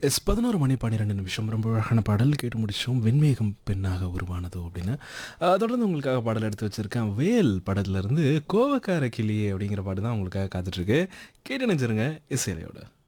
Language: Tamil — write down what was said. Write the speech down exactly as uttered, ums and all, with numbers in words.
எஸ் பதினொரு மணி பன்னிரெண்டு நிமிஷம் ரொம்ப அழகான பாடல் கேட்டு முடிச்சோம். வெண்மேகம் பெண்ணாக உருவானதோ அப்படின்னு. அ தொடர்ந்து உங்களுக்காக பாடல் எடுத்து வச்சிருக்கேன். வேல் படத்துலருந்து கோவக்கார கிளியே அப்படிங்கிற பாட்டு தான் உங்களுக்காக காத்துட்ருக்கு. கேட்டு நினைச்சிருங்க இசையலையோட.